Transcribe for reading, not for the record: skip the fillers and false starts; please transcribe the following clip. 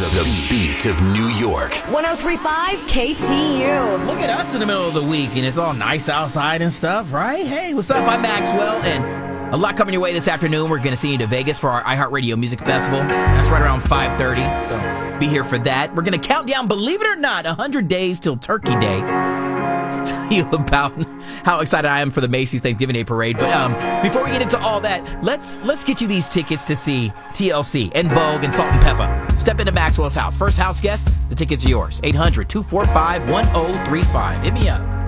The beat of New York. 103.5 KTU. Look at us in the middle of the week, and it's all nice outside and stuff, right? Hey, what's up? I'm Maxwell, and a lot coming your way this afternoon. We're going to send you to Vegas for our iHeartRadio Music Festival. That's right around 5:30, so be here for that. We're going to count down, believe it or not, 100 days till Turkey Day. Tell you about how excited I am for the Macy's Thanksgiving Day Parade. But before we get into all that, let's get you these tickets to see TLC and Vogue and Salt and Peppa. Step into Maxwell's house. First house guest, the tickets are yours. 800-245-1035. Hit me up.